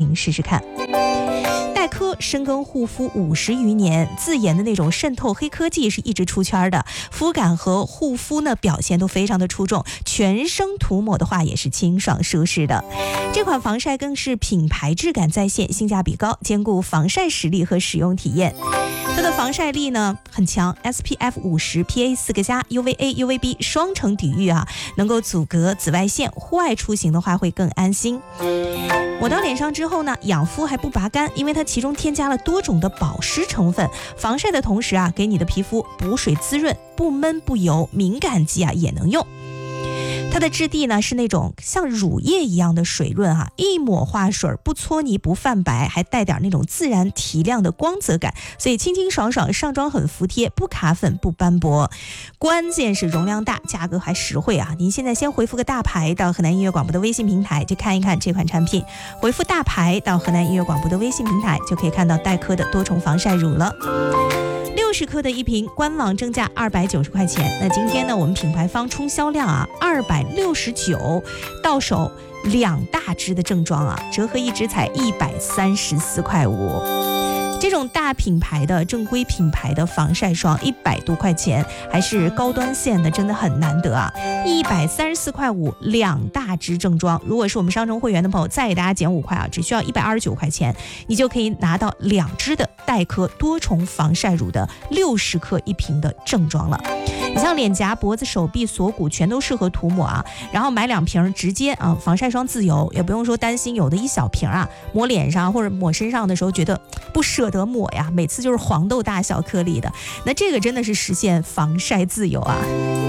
您试试看。黛珂深耕护肤50余年，自研的那种渗透黑科技是一直出圈的，肤感和护肤呢表现都非常的出众，全身涂抹的话也是清爽舒适的。这款防晒更是品牌质感在线，性价比高，兼顾防晒实力和使用体验。它的防晒力呢很强 ，SPF 50 PA 4+UVA UVB 双层抵御啊，能够阻隔紫外线，户外出行的话会更安心。抹到脸上之后呢，养肤还不拔干，因为它其中添加了多种的保湿成分，防晒的同时啊，给你的皮肤补水滋润，不闷不油，敏感肌啊也能用。它的质地呢是那种像乳液一样的水润啊，一抹化水不搓泥不泛白，还带点那种自然提亮的光泽感，所以清清爽爽，上妆很服帖，不卡粉不斑驳，关键是容量大，价格还实惠啊！您现在先回复个大牌到河南音乐广播的微信平台，就看一看这款产品，回复大牌到河南音乐广播的微信平台，就可以看到黛珂的多重防晒乳了。60克的一瓶，官网正价290块钱。那今天呢，我们品牌方冲销量啊269，到手2大支的正装啊，折合一支才134.5块。这种大品牌的正规品牌的防晒霜100多块钱，还是高端线的，真的很难得啊！134.5块2大支正装，如果是我们商城会员的朋友，再给大家减5块啊，只需要129块钱，你就可以拿到2支的黛珂多重防晒乳的60克一瓶的正装了。你像脸颊、脖子、手臂、锁骨全都适合涂抹啊，然后买2瓶直接啊，防晒霜自由，也不用说担心有的一小瓶啊，抹脸上或者抹身上的时候觉得不舍得抹呀，每次就是黄豆大小颗粒的，那这个真的是实现防晒自由啊。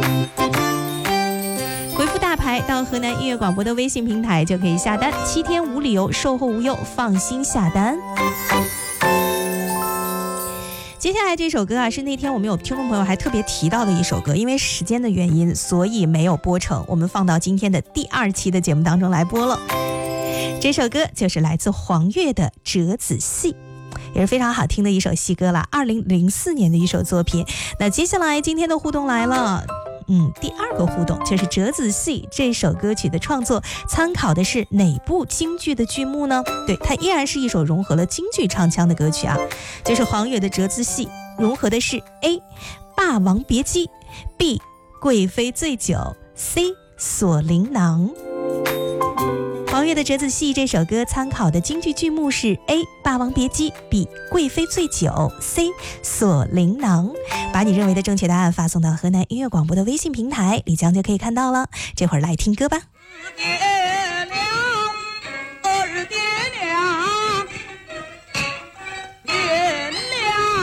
回复大牌到河南音乐广播的微信平台就可以下单，7天无理由，售后无忧，放心下单。接下来这首歌啊，是那天我们有听众朋友还特别提到的一首歌，因为时间的原因，所以没有播成，我们放到今天的第2期的节目当中来播了。这首歌就是来自黄越的《折子戏》，也是非常好听的一首戏歌了，2004年的一首作品。那接下来今天的互动来了。第2个互动就是《折子戏》这首歌曲的创作参考的是哪部京剧的剧目呢？对，它依然是一首融合了京剧唱腔的歌曲啊，就是黄越的《折子戏》，融合的是 A 霸王别姬， B 贵妃醉酒， C 锁麟囊。黄越的《折子戏》这首歌参考的京剧剧目是 A 霸王别姬， B 贵妃醉酒， C 锁麟囊。把你认为的正确答案发送到河南音乐广播的微信平台，李江就可以看到了。这会儿来听歌吧。